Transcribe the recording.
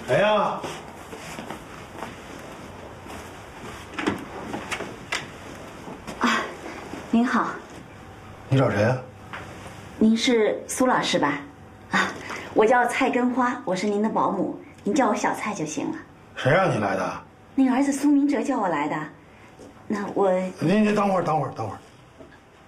谁呀？ 啊，您好。 你找谁呀？ 您是苏老师吧？啊，我叫蔡根花，我是您的保姆，您叫我小蔡就行了。 谁让你来的？ 那个儿子苏明哲叫我来的。那我…… 您等会儿。